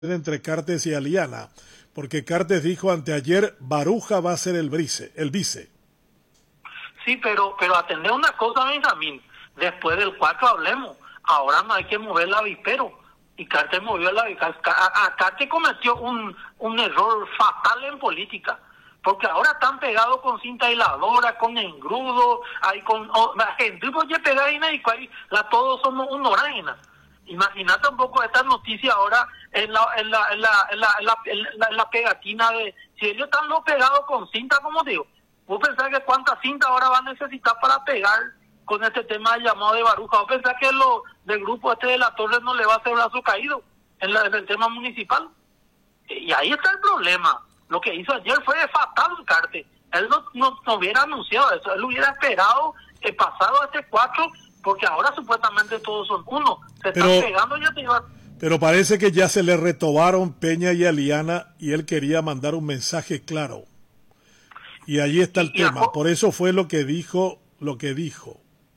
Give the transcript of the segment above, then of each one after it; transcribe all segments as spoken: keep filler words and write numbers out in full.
entre Cartes y Aliana, porque Cartes dijo anteayer, Baruja va a ser el vice, el vice. Sí, pero pero atender una cosa, Benjamín, después del cuatro hablemos, ahora no hay que mover el avispero, y Cartes movió el avispero. Cartes cometió un, un error fatal en política, porque ahora están pegados con cinta aisladora, con engrudo, ahí con oh, la gente oye pegadina y la todos somos un orágena. Imagínate un poco esta noticia ahora en la en la en la en la, en la, en la, en la pegatina de si ellos están los pegados con cinta, como digo, vos pensás que cuánta cinta ahora va a necesitar para pegar con este tema llamado de Baruja. Vos pensás que lo del grupo este de la Torre no le va a hacer brazo caído en, la, en el tema municipal. Y ahí está el problema. Lo que hizo ayer fue fatal, Cartes. Él no, no, no hubiera anunciado eso, él hubiera esperado el pasado este cuatro, porque ahora supuestamente todos son uno. Se pero, están pegando ya te iba... Pero parece que ya se le retobaron Peña y Aliana y él quería mandar un mensaje claro. Y allí está el y, tema. Y a... Por eso fue lo que dijo, lo que dijo.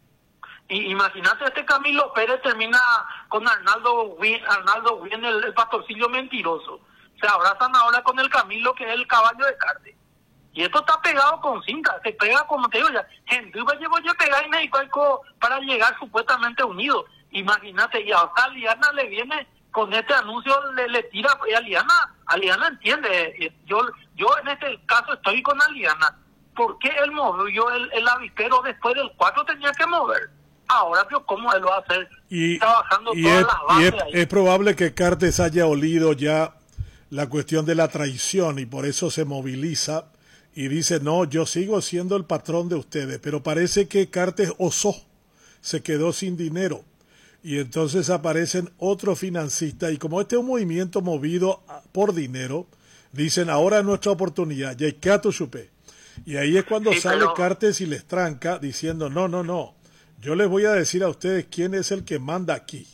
Y imagínate, este Camilo Pérez termina con Arnaldo Win, Arnaldo Win el, el pastorcillo mentiroso. Se abrazan ahora con el Camilo, que es el caballo de Cartes. Y esto está pegado con cinta, se pega como te digo ya. Gente, llevo yo pegar y México para llegar supuestamente unidos. Imagínate, y a Aliana le viene con este anuncio, le, le tira, y Aliana, Aliana entiende, yo yo en este caso estoy con Aliana. ¿Por qué él movió el, el avispero después del cuatro tenía que mover? Ahora, pero ¿cómo él lo va a hacer? Y, trabajando y todas es, las bases y es, ahí. Es probable que Cartes haya olido ya la cuestión de la traición y por eso se moviliza y dice, no, yo sigo siendo el patrón de ustedes, pero parece que Cartes osó, se quedó sin dinero. Y entonces aparecen otros financistas y como este es un movimiento movido por dinero, dicen ahora es nuestra oportunidad, ya hay que chupé. Y ahí es cuando sí, sale pero... Cartes y les tranca diciendo no, no, no, yo les voy a decir a ustedes quién es el que manda aquí.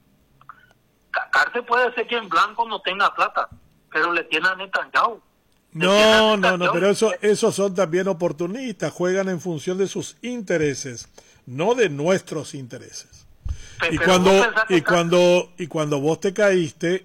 Cartes puede ser que en blanco no tenga plata, pero le tiene a Netanyahu. No, no, no, pero eso, esos son también oportunistas, juegan en función de sus intereses, no de nuestros intereses. Pero, y cuando y cuando y cuando vos te caíste,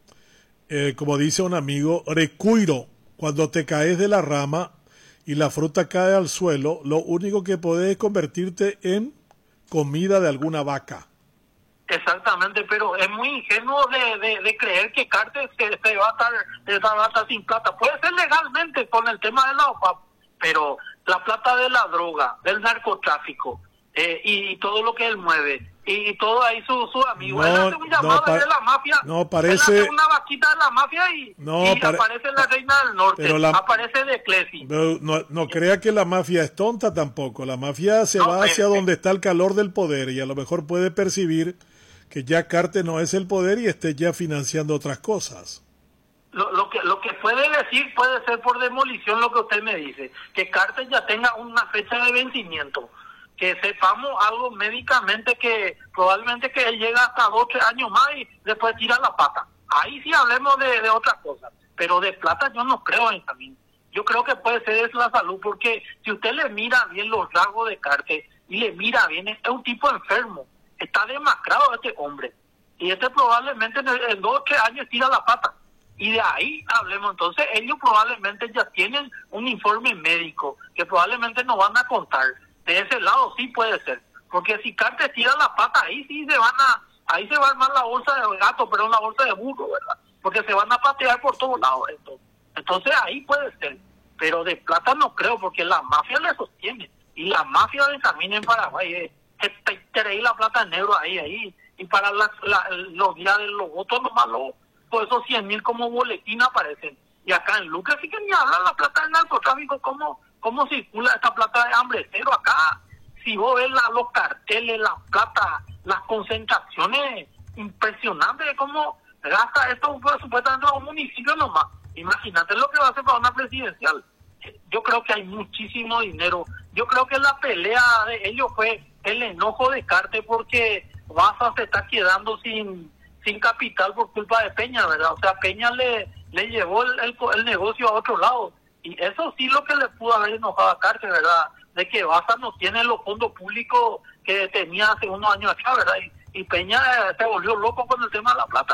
eh, como dice un amigo, recuiro, cuando te caes de la rama y la fruta cae al suelo, lo único que podés es convertirte en comida de alguna vaca. Exactamente, pero es muy ingenuo de, de, de creer que Cartes se, se, va a estar, se va a estar sin plata. Puede ser legalmente con el tema de la O P A P, pero la plata de la droga, del narcotráfico eh, y, y todo lo que él mueve y, y todo ahí su, su amigo. No, él hace un llamado no, de la mafia. No, parece. Él hace una vaquita de la mafia y, no, y pare... aparece la Reina del Norte, la... aparece de Clesi. No, no, no crea que la mafia es tonta tampoco. La mafia se no, va hacia eh, donde está el calor del poder y a lo mejor puede percibir que ya Cartes no es el poder y esté ya financiando otras cosas. Lo, lo que lo que puede decir puede ser por demolición lo que usted me dice, que Cartes ya tenga una fecha de vencimiento, que sepamos algo médicamente que probablemente que él llega hasta dos, tres años más y después tira la pata. Ahí sí hablemos de, de otra cosa, pero de plata yo no creo, Benjamín. Yo creo que puede ser es la salud, porque si usted le mira bien los rasgos de Cartes y le mira bien, es un tipo enfermo. Está demacrado este hombre. Y este probablemente en, en dos o tres años tira la pata. Y de ahí hablemos. Entonces ellos probablemente ya tienen un informe médico que probablemente nos van a contar. De ese lado sí puede ser. Porque si Cartes tira la pata, ahí sí se van a... Ahí se va a armar la bolsa de gato, pero la bolsa de burro, ¿verdad? Porque se van a patear por todos lados esto. Entonces ahí puede ser. Pero de plata no creo, porque la mafia le sostiene. Y la mafia de Benjamín en Paraguay es... tenéis la plata en negro ahí, ahí, y para la, la, los días de los votos nomás lo, por esos cien mil como boletín aparecen. Y acá en Lucas sí que ni hablan la plata del narcotráfico, cómo, cómo circula esta plata de hambre cero acá. Si vos ves la, los carteles, la plata, las concentraciones, impresionante de cómo gasta esto pues, supuestamente a un municipio nomás. Imagínate lo que va a hacer para una presidencial. Yo creo que hay muchísimo dinero. Yo creo que la pelea de ellos fue el enojo de Cartes porque Baza se está quedando sin sin capital por culpa de Peña, ¿verdad? O sea, Peña le le llevó el, el, el negocio a otro lado. Y eso sí lo que le pudo haber enojado a Cartes, ¿verdad? De que Baza no tiene los fondos públicos que tenía hace unos años atrás, ¿verdad? Y, y Peña se volvió loco con el tema de la plata.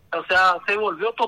O sea, se volvió